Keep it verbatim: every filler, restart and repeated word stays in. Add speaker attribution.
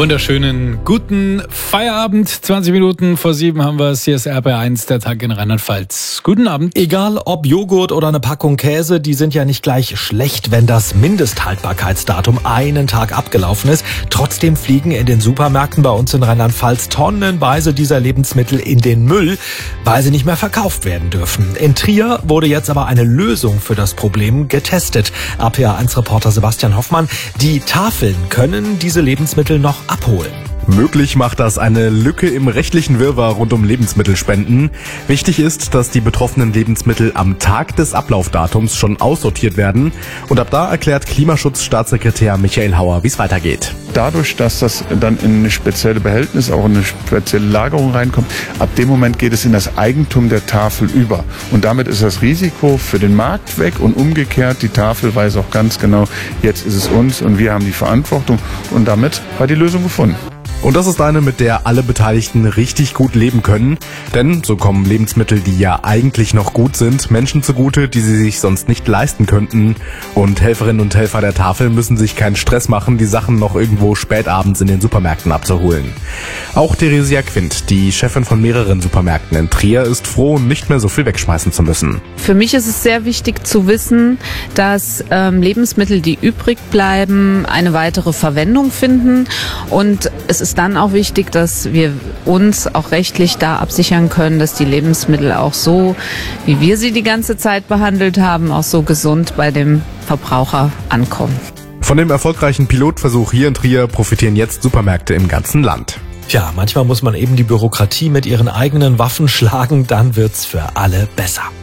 Speaker 1: Wunderschönen guten Feierabend. zwanzig Minuten vor sieben haben wir es. Hier ist R B eins, der Tag in Rheinland-Pfalz. Guten Abend.
Speaker 2: Egal ob Joghurt oder eine Packung Käse, die sind ja nicht gleich schlecht, wenn das Mindesthaltbarkeitsdatum einen Tag abgelaufen ist. Trotzdem fliegen in den Supermärkten bei uns in Rheinland-Pfalz tonnenweise dieser Lebensmittel in den Müll, weil sie nicht mehr verkauft werden dürfen. In Trier wurde jetzt aber eine Lösung für das Problem getestet. R P A eins Reporter Sebastian Hoffmann. Die Tafeln können diese Lebensmittel noch abholen.
Speaker 3: Möglich macht das eine Lücke im rechtlichen Wirrwarr rund um Lebensmittelspenden. Wichtig ist, dass die betroffenen Lebensmittel am Tag des Ablaufdatums schon aussortiert werden. Und ab da erklärt Klimaschutzstaatssekretär Michael Hauer, wie es weitergeht.
Speaker 4: Dadurch, dass das dann in eine spezielle Behältnis, auch in eine spezielle Lagerung reinkommt, ab dem Moment geht es in das Eigentum der Tafel über. Und damit ist das Risiko für den Markt weg und umgekehrt. Die Tafel weiß auch ganz genau, jetzt ist es uns und wir haben die Verantwortung. Und damit war die Lösung gefunden.
Speaker 3: Und das ist eine, mit der alle Beteiligten richtig gut leben können. Denn so kommen Lebensmittel, die ja eigentlich noch gut sind, Menschen zugute, die sie sich sonst nicht leisten könnten. Und Helferinnen und Helfer der Tafel müssen sich keinen Stress machen, die Sachen noch irgendwo spät abends in den Supermärkten abzuholen. Auch Theresia Quint, die Chefin von mehreren Supermärkten in Trier, ist froh, nicht mehr so viel wegschmeißen zu müssen.
Speaker 5: Für mich ist es sehr wichtig zu wissen, dass ähm, Lebensmittel, die übrig bleiben, eine weitere Verwendung finden. Und es ist dann auch wichtig, dass wir uns auch rechtlich da absichern können, dass die Lebensmittel auch so, wie wir sie die ganze Zeit behandelt haben, auch so gesund bei dem Verbraucher ankommen.
Speaker 3: Von dem erfolgreichen Pilotversuch hier in Trier profitieren jetzt Supermärkte im ganzen Land.
Speaker 2: Tja, manchmal muss man eben die Bürokratie mit ihren eigenen Waffen schlagen, dann wird's für alle besser.